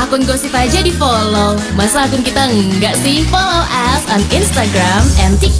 akun gosip aja di follow. Masa akun kita enggak sih? Follow us on Instagram and TikTok